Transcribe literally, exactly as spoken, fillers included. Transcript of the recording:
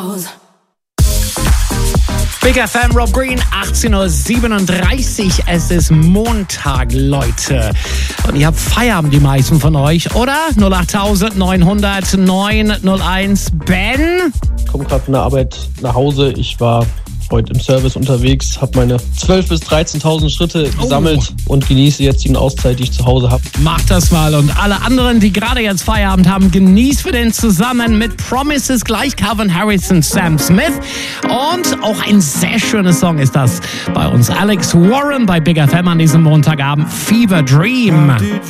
Big F M, Rob Green, achtzehn Uhr siebenunddreißig. Es ist Montag, Leute. Und ihr habt Feierabend, die meisten von euch, oder? null acht neunhundert neun null eins. Ben? Ich komme gerade von der Arbeit nach Hause. Ich war heute im Service unterwegs, habe meine zwölftausend bis dreizehntausend Schritte gesammelt oh. und genieße jetzt die Auszeit, die ich zu Hause habe. Macht das mal. Und alle anderen, die gerade jetzt Feierabend haben, genießt wir den zusammen mit Promises, gleich Calvin Harris und Sam Smith. Und auch ein sehr schöner Song ist das bei uns. Alex Warren bei Big F M an diesem Montagabend. Fever Dream.